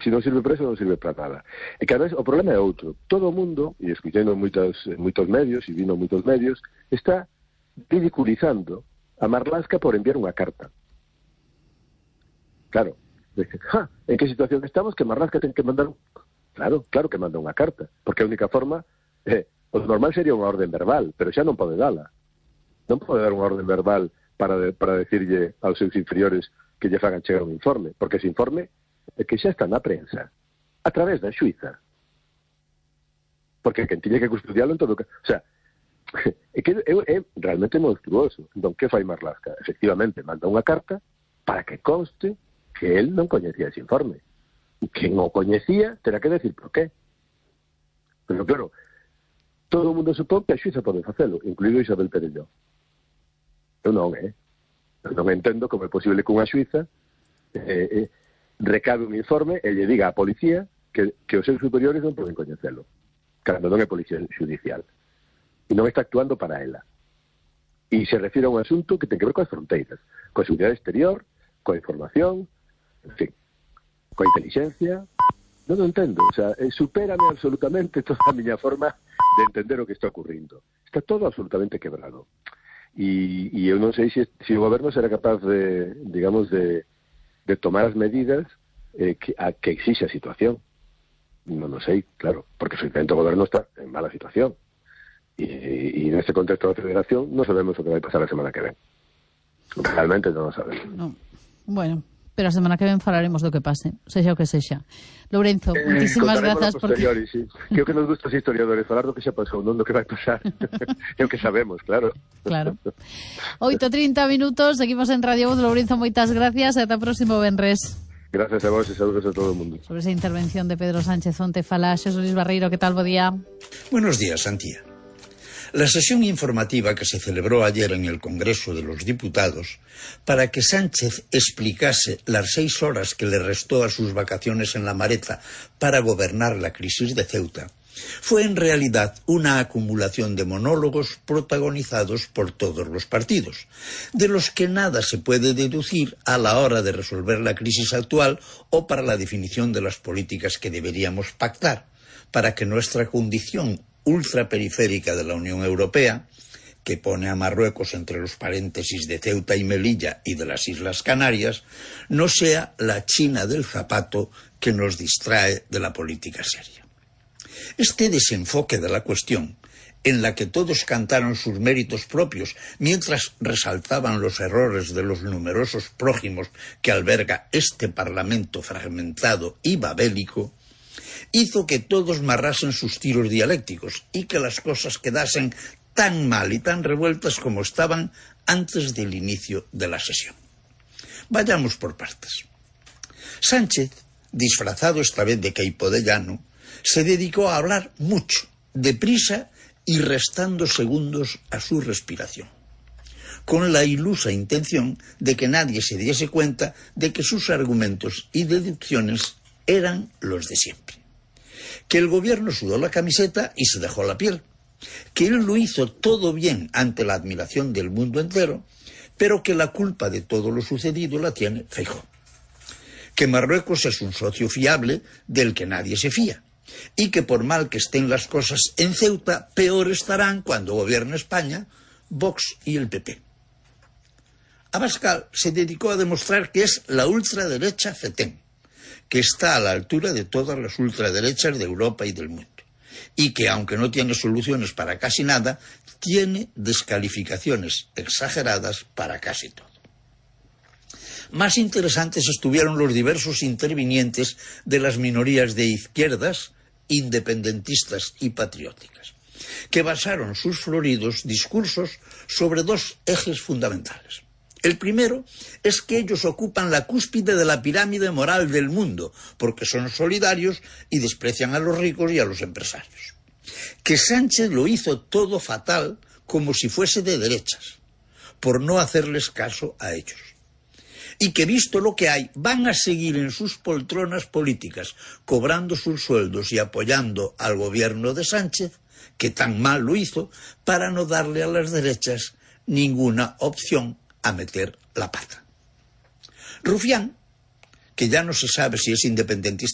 Se non sirve para eso, non sirve para nada. E cada vez o problema é outro. Todo o mundo, e escuchando moitos medios, e vindo moitos medios, está ridiculizando a Marlaska por enviar unha carta. Claro, en que situación estamos que Marlaska ten que mandar claro que manda unha carta, porque a única forma o normal sería unha orden verbal, pero xa non pode dala. Non pode dar unha orden verbal para decirlle aos seus inferiores que lle fagan chegar un informe, porque ese informe é que xa está na prensa, a través da xuíza. Porque quen tiña que custodialo en todo o sea, é que é realmente monstruoso. Entón, que fai Marlaska? Efectivamente, manda unha carta para que conste que él non coñecía ese informe. Quen o coñecía terá que decir por qué. Pero claro, todo o mundo supón que a xuíza pode facelo, incluído Isabel Perelló. Eu non entendo como é posible que unha xuíza recabe un informe e lle diga á policía que os seus superiores non poden coñecelo, cando non é policía judicial, e non está actuando para ela, e se refire a un asunto que ten que ver coas fronteiras, coa seguridade exterior, coa información, en fin, coa inteligencia. Non o entendo, o sea, supérame absolutamente toda a miña forma de entender o que está ocurrindo. Está todo absolutamente quebrado, e eu non sei se o goberno será capaz de, digamos, de tomar as medidas que exixe a situación. Non o sei, claro, porque efectivamente o goberno está en mala situación. E neste contexto da federación non sabemos o que vai pasar a semana que ven. Realmente non o sabemos. No. Bueno, pero a semana que ven falaremos do que pase, sexa o que sexa. Lourenzo, muchísimas grazas por... Sí. Creo que nos gusta os historiadores falar do que xa pasou, non do que vai pasar. É o que sabemos, claro. Claro. 8:30 minutos, seguimos en Radio Voz. Lourenzo, moitas gracias e ata o próximo venres. Gracias a vos e saludos a todo o mundo. Sobre esa intervención de Pedro Sánchez onte fala Xesús Luis Barreiro. Que tal, bo día? Buenos días, Antía. La sesión informativa que se celebró ayer en el Congreso de los Diputados para que Sánchez explicase las 6 horas que le restó a sus vacaciones en La Mareza para gobernar la crisis de Ceuta fue en realidad una acumulación de monólogos protagonizados por todos los partidos, de los que nada se puede deducir a la hora de resolver la crisis actual o para la definición de las políticas que deberíamos pactar para que nuestra condición ultraperiférica de la Unión Europea, que pone a Marruecos entre los paréntesis de Ceuta y Melilla y de las Islas Canarias, no sea la China del zapato que nos distrae de la política seria. Este desenfoque de la cuestión, en la que todos cantaron sus méritos propios mientras resaltaban los errores de los numerosos prójimos que alberga este Parlamento fragmentado y babélico, hizo que todos marrasen sus tiros dialécticos y que las cosas quedasen tan mal y tan revueltas como estaban antes del inicio de la sesión. Vayamos por partes. Sánchez, disfrazado esta vez de Queipo de Llano, se dedicó a hablar mucho, deprisa y restando segundos a su respiración, con la ilusa intención de que nadie se diese cuenta de que sus argumentos y deducciones eran los de siempre. Que el gobierno sudó la camiseta y se dejó la piel, que él lo hizo todo bien ante la admiración del mundo entero, pero que la culpa de todo lo sucedido la tiene Feijóo. Que Marruecos es un socio fiable del que nadie se fía, y que por mal que estén las cosas en Ceuta, peor estarán cuando gobierne España, Vox y el PP. Abascal se dedicó a demostrar que es la ultraderecha fetén, que está a la altura de todas las ultraderechas de Europa y del mundo, y que, aunque no tiene soluciones para casi nada, tiene descalificaciones exageradas para casi todo. Más interesantes estuvieron los diversos intervinientes de las minorías de izquierdas, independentistas y patrióticas, que basaron sus floridos discursos sobre 2 ejes fundamentales. El primero es que ellos ocupan la cúspide de la pirámide moral del mundo, porque son solidarios y desprecian a los ricos y a los empresarios. Que Sánchez lo hizo todo fatal como si fuese de derechas, por no hacerles caso a ellos. Y que, visto lo que hay, van a seguir en sus poltronas políticas, cobrando sus sueldos y apoyando al gobierno de Sánchez, que tan mal lo hizo, para no darle a las derechas ninguna opción a meter la pata. Rufián, que ya no se sabe si es independentista